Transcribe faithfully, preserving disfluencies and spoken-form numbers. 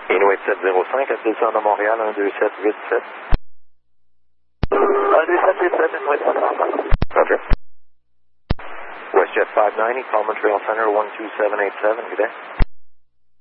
Inuit sept zéro cinq, à descendre de Montréal, un deux sept huit sept. un deux sept huit sept, Inuit sept zéro cinq. Roger. WestJet five ninety, call Montreal Center one two seven eight seven, good day.